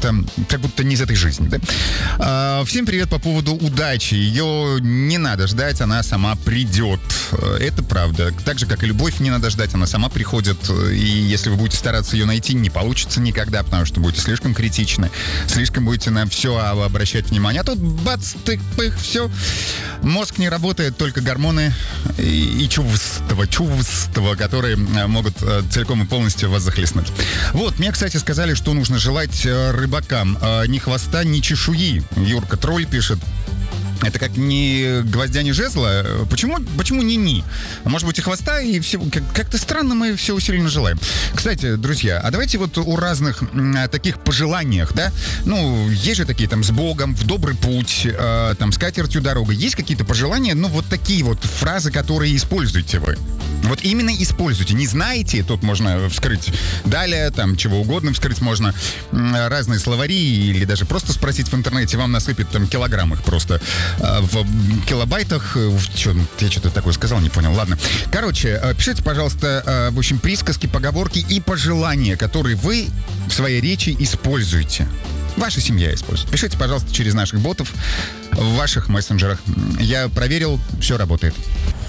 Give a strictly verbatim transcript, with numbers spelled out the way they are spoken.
будто, как будто не из этой жизни, да? А, всем привет по поводу удачи. Ее не надо ждать, она сама придет. Это правда. Так же, как и любовь, не надо ждать, она сама приходит. И если вы будете стараться ее найти, не получится никогда, потому что будете слишком критичны, слишком будете на все обращать внимание. А тут бац, тык, пых, все. Мозг не работает, только гормоны и, и чувства, чувства, которые могут целиком и полностью вас захлестнуть. Вот, мне, кстати, сказали, что нужно желать рыбакам ни хвоста, ни чешуи. Юрка Тролль пишет. Это как ни гвоздя, ни жезла. Почему, почему не ни? Может быть, и хвоста, и все. Как-то странно мы все усиленно желаем. Кстати, друзья, а давайте вот у разных м, таких пожеланиях, да? Ну, есть же такие там с Богом, в добрый путь, э, там с катертью дорога. Есть какие-то пожелания, ну, вот такие вот фразы, которые используете вы. Вот именно используйте. Не знаете, тут можно вскрыть далее, там чего угодно вскрыть можно. Разные словари или даже просто спросить в интернете, вам насыпят там килограмм их просто в килобайтах. Что, я что-то такое сказал, не понял. Ладно. Короче, пишите, пожалуйста, в общем, присказки, поговорки и пожелания, которые вы в своей речи используете. Ваша семья использует. Пишите, пожалуйста, через наших ботов в ваших мессенджерах. Я проверил, все работает.